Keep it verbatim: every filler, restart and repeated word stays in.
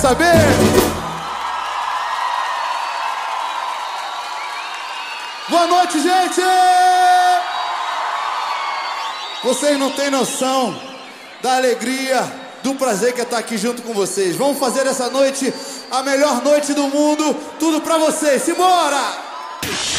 Saber? Boa noite, gente! Vocês não têm noção da alegria, do prazer que é estar aqui junto com vocês. Vamos fazer essa noite a melhor noite do mundo. Tudo pra vocês. Simbora!